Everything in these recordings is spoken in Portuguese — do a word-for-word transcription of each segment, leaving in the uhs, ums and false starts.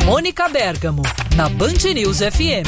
Mônica Bergamo, na Band News F M.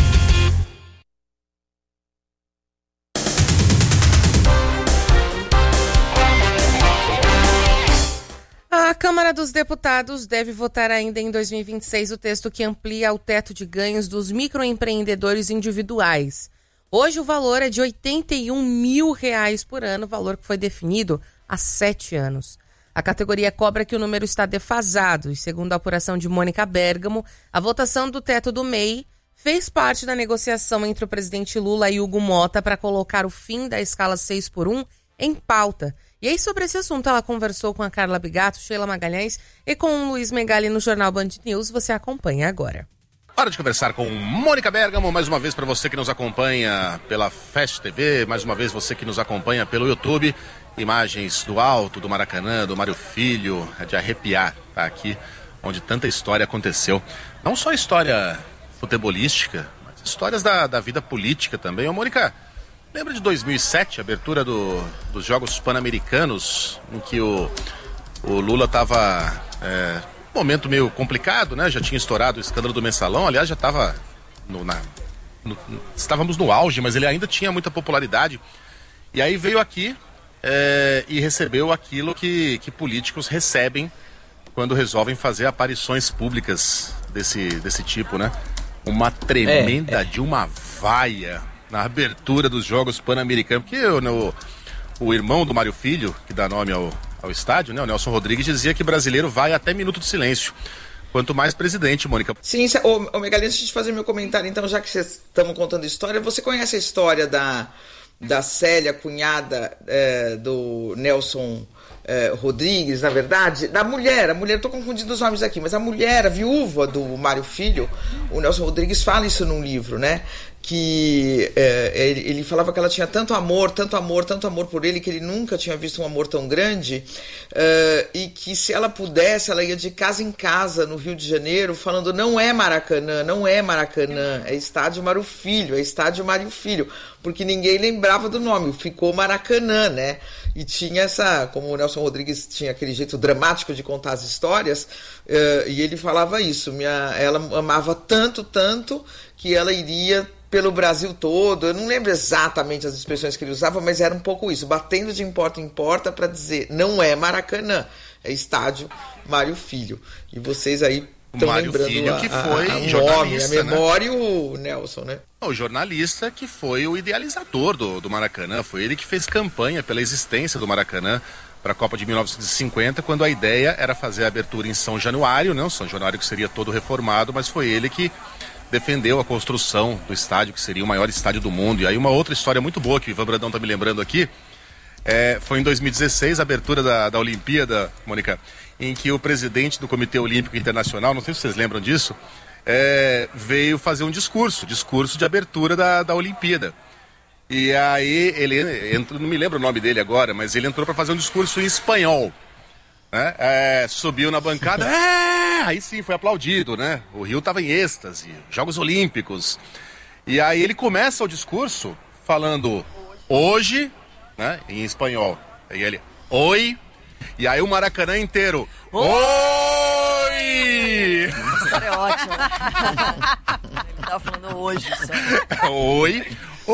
A Câmara dos Deputados deve votar ainda em dois mil e vinte e seis o texto que amplia o teto de ganhos dos microempreendedores individuais. Hoje o valor é de oitenta e um mil reais por ano, valor que foi definido há sete anos. A categoria cobra que o número está defasado e, segundo a apuração de Mônica Bergamo, a votação do teto do M E I fez parte da negociação entre o presidente Lula e Hugo Motta para colocar o fim da escala seis por um em pauta. E aí, sobre esse assunto, ela conversou com a Carla Bigato, Sheila Magalhães e com o Luiz Megali no Jornal Band News. Você acompanha agora. Hora de conversar com Mônica Bergamo, mais uma vez para você que nos acompanha pela Fast T V, mais uma vez você que nos acompanha pelo YouTube. Imagens do alto, do Maracanã, do Mário Filho, é de arrepiar, tá aqui, onde tanta história aconteceu. Não só história futebolística, mas histórias da, da vida política também. Ô, Mônica, lembra de dois mil e sete, a abertura do, dos Jogos Pan-Americanos, em que o, o Lula estava... É, um momento meio complicado, né? Já tinha estourado o escândalo do Mensalão, aliás, já estava no, na, no, estávamos no auge, mas ele ainda tinha muita popularidade. E aí veio aqui é, e recebeu aquilo que, que políticos recebem quando resolvem fazer aparições públicas desse, desse tipo, né? Uma tremenda é, é. de uma vaia na abertura dos Jogos Pan-Americanos, porque no, o irmão do Mário Filho, que dá nome ao, ao estádio, né, o Nelson Rodrigues, dizia que brasileiro vai até minuto de silêncio. Quanto mais presidente, Mônica. Sim, ô, ô Megali, antes de fazer meu comentário, então, já que vocês estão contando história, você conhece a história da, da Célia, cunhada é, do Nelson é, Rodrigues, na verdade? Da mulher, a mulher, estou confundindo os nomes aqui, mas a mulher, a viúva do Mário Filho, o Nelson Rodrigues fala isso num livro, né? Que é, ele, ele falava que ela tinha tanto amor, tanto amor, tanto amor por ele, que ele nunca tinha visto um amor tão grande, uh, e que se ela pudesse, ela ia de casa em casa no Rio de Janeiro, falando: não é Maracanã, não é Maracanã, é estádio Mário Filho, é estádio Mário Filho, porque ninguém lembrava do nome, ficou Maracanã, né? E tinha essa, como o Nelson Rodrigues tinha aquele jeito dramático de contar as histórias, uh, e ele falava isso, minha, ela amava tanto, tanto, que ela iria pelo Brasil todo. Eu não lembro exatamente as expressões que ele usava, mas era um pouco isso, batendo de porta em porta para dizer: não é Maracanã, é estádio Mário Filho. E vocês aí estão lembrando Filho, a, que foi a, a, jornalista, nome, a memória, né? O Nelson, né? O jornalista que foi o idealizador do, do Maracanã, foi ele que fez campanha pela existência do Maracanã para a Copa de mil novecentos e cinquenta, quando a ideia era fazer a abertura em São Januário, né? O São Januário que seria todo reformado, mas foi ele que defendeu a construção do estádio, que seria o maior estádio do mundo. E aí uma outra história muito boa que o Ivan Brandão está me lembrando aqui, é, foi em dois mil e dezesseis, a abertura da, da Olimpíada, Mônica, em que o presidente do Comitê Olímpico Internacional, não sei se vocês lembram disso, é, veio fazer um discurso, discurso de abertura da, da Olimpíada. E aí ele entrou, não me lembro o nome dele agora, mas ele entrou para fazer um discurso em espanhol. Né? É, subiu na bancada, é, aí sim foi aplaudido, né? O Rio estava em êxtase, Jogos Olímpicos. E aí ele começa o discurso falando hoje, né, em espanhol. Aí ele, oi, e aí o Maracanã inteiro, oi! Essa história é ótima. Ele tava falando hoje só. Oi,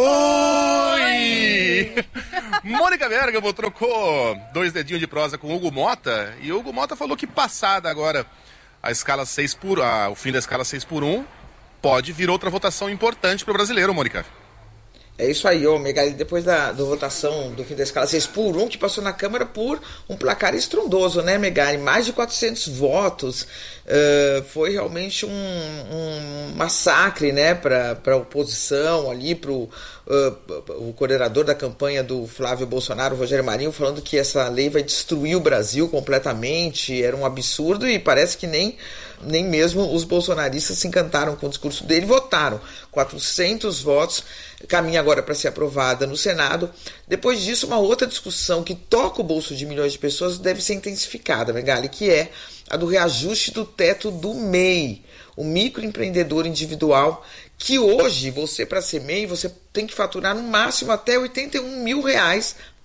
oi! Mônica Bergamo trocou dois dedinhos de prosa com o Hugo Motta, e o Hugo Motta falou que passada agora a escala seis por um, o fim da escala seis por um, pode vir outra votação importante para o brasileiro, Mônica. É isso aí, ô Megali, depois da, da votação do fim da escala seis por um, que passou na Câmara por um placar estrondoso, né, Megali? Mais de quatrocentos votos, uh, foi realmente um, um massacre, né, para a oposição ali, para uh, o coordenador da campanha do Flávio Bolsonaro, Rogério Marinho, falando que essa lei vai destruir o Brasil completamente, era um absurdo, e parece que nem, nem mesmo os bolsonaristas se encantaram com o discurso dele, votaram. quatrocentos votos, caminha agora para ser aprovada no Senado. Depois disso, uma outra discussão que toca o bolso de milhões de pessoas deve ser intensificada, Megali, que é a do reajuste do teto do M E I, o microempreendedor individual, que hoje, você para ser M E I, você tem que faturar no máximo até oitenta e um mil reais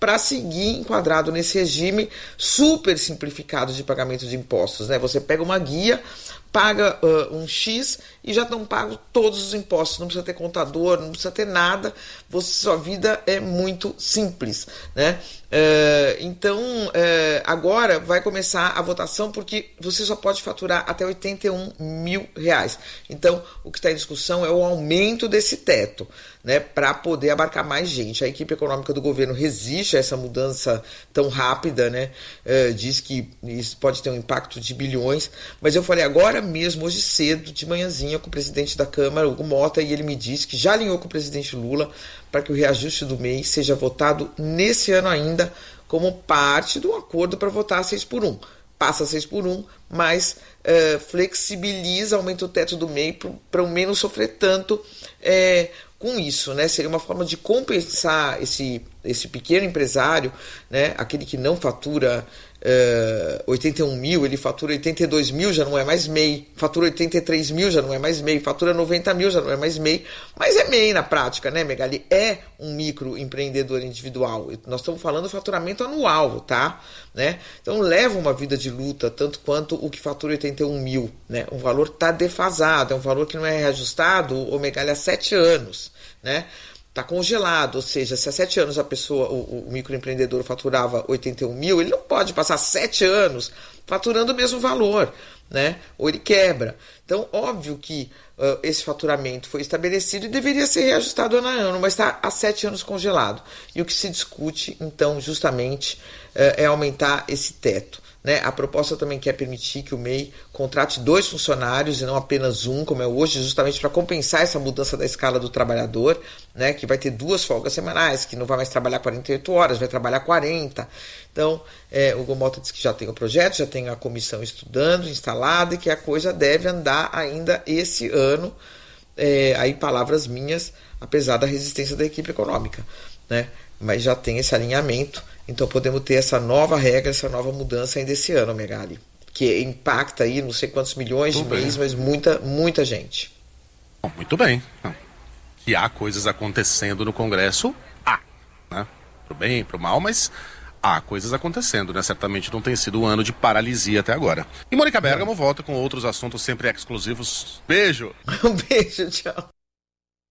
para seguir enquadrado nesse regime super simplificado de pagamento de impostos, né? Você pega uma guia, paga uh, um X e já estão pagos todos os impostos, não precisa ter contador, não precisa ter nada, você, sua vida é muito simples, né? Uh, então, uh, agora vai começar a votação porque você só pode faturar até oitenta e um mil reais. Então, o que está em discussão é o aumento desse teto, né, para poder abarcar mais gente. A equipe econômica do governo resiste a essa mudança tão rápida, né? Uh, diz que isso pode ter um impacto de bilhões, mas eu falei agora mesmo, hoje cedo, de manhãzinha, com o presidente da Câmara, Hugo Mota, e ele me disse que já alinhou com o presidente Lula para que o reajuste do M E I seja votado nesse ano ainda, como parte do acordo para votar seis por um. Passa seis por um, mas uh, flexibiliza, aumenta o teto do M E I para o menos sofrer tanto é, com isso, né? Seria uma forma de compensar esse, esse pequeno empresário, né? Aquele que não fatura uh, oitenta e um mil, ele fatura oitenta e dois mil, já não é mais M E I, fatura oitenta e três mil, já não é mais M E I, fatura noventa mil, já não é mais M E I, mas é M E I na prática, né, Megali? É um microempreendedor individual. Nós estamos falando do faturamento anual, tá? Né? Então leva uma vida de luta, tanto quanto o que fatura oitenta e um mil, né? O valor está defasado, é um valor que não é reajustado, o Megali, há sete anos. Né? Está congelado, ou seja, se há sete anos a pessoa, o, o microempreendedor faturava oitenta e um mil, ele não pode passar sete anos faturando o mesmo valor, né? Ou ele quebra. Então, óbvio que uh, esse faturamento foi estabelecido e deveria ser reajustado ano a ano, mas está há sete anos congelado. E o que se discute, então, justamente, uh, é aumentar esse teto. Né? A proposta também quer permitir que o M E I contrate dois funcionários e não apenas um, como é hoje, justamente para compensar essa mudança da escala do trabalhador, né? Que vai ter duas folgas semanais, que não vai mais trabalhar quarenta e oito horas, vai trabalhar quarenta. Então, é, o Hugo Mota disse que já tem o projeto, já tem a comissão estudando, instalada, e que a coisa deve andar ainda esse ano, é, aí palavras minhas, apesar da resistência da equipe econômica, né? Mas já tem esse alinhamento, então podemos ter essa nova regra, essa nova mudança ainda esse ano, Megali, que impacta aí não sei quantos milhões de mês, mas muita, muita gente. Bom, muito bem. Que há coisas acontecendo no Congresso, há, né? Pro bem, pro mal, mas há coisas acontecendo, né? Certamente não tem sido um ano de paralisia até agora. E Mônica Bergamo volta com outros assuntos sempre exclusivos. Beijo! Um beijo, tchau.